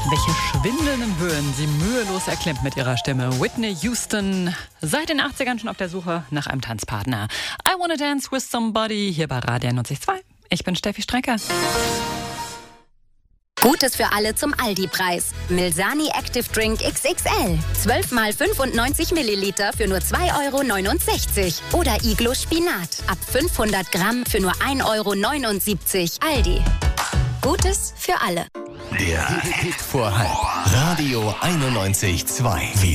Welche schwindelnden Höhen sie mühelos erklimmt mit ihrer Stimme. Whitney Houston, seit den 80ern schon auf der Suche nach einem Tanzpartner. I Wanna Dance with Somebody, hier bei Radio 90.2. Ich bin Steffi Strecker. Gutes für alle zum Aldi-Preis. Milsani Active Drink XXL. 12 mal 95 Milliliter für nur 2,69 €. Oder Iglo Spinat. Ab 500 Gramm für nur 1,79 €. Aldi. Gutes für alle. Der Hit vor halb. Radio 91.2.